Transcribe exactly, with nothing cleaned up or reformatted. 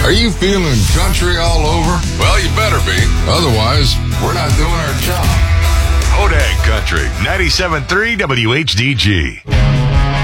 Are you feeling country all over? Well, you better be. Otherwise, we're not doing our job. Hodag Country, ninety-seven point three W H D G.